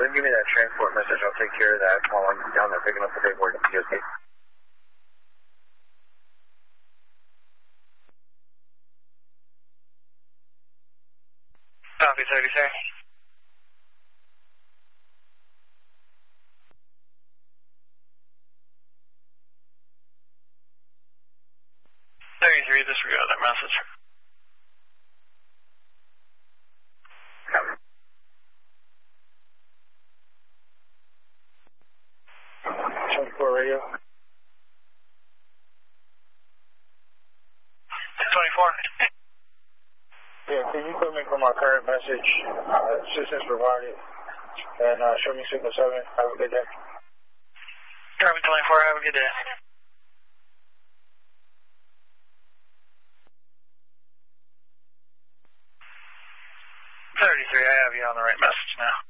then give me that transport message. I'll take care of that while I'm down there picking up the paperwork at POC. Copy, 30, sir. Disregard that message. Transport radio. 24. Yeah, can you put me from our current message, assistance provided, and show me signal 7. Have a good day. Copy, 24. Have a good day. 33, I have you on the right message now.